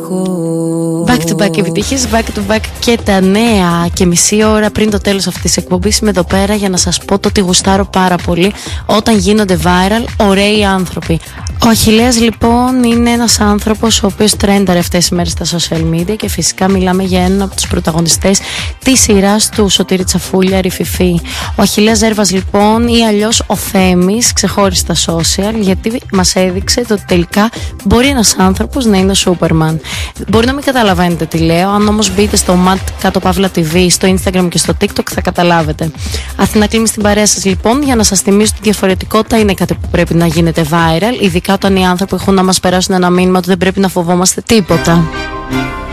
Back to back επιτυχίες, back to back και τα νέα. Και μισή ώρα πριν το τέλος αυτής της εκπομπής είμαι εδώ πέρα για να σας πω το ότι γουστάρω πάρα πολύ όταν γίνονται viral ωραίοι άνθρωποι. Ο Αχιλλέας λοιπόν είναι ένας άνθρωπος ο οποίος τρένταρε αυτές τις μέρες στα social media και φυσικά μιλάμε για έναν από τους πρωταγωνιστές της σειράς του Σωτήρη Τσαφούλια, Ρηφιφή. Ο Αχιλλέας Ζέρβας λοιπόν, ή αλλιώς ο Θέμης, ξεχώρισε στα social γιατί μας έδειξε ότι τελικά μπορεί ένας άνθρωπος να είναι ο Σούπερμαν. Μπορεί να μην καταλαβαίνετε τι λέω, αν όμως μπείτε στο mat_TV, στο Instagram και στο TikTok θα καταλάβετε. Αθηνά Κλίμη στην παρέα σας λοιπόν για να σας θυμίσω ότι η διαφορετικότητα είναι κάτι που πρέπει να γίνεται viral, ειδικά όταν οι άνθρωποι έχουν να μας περάσουν ένα μήνυμα ότι δεν πρέπει να φοβόμαστε τίποτα.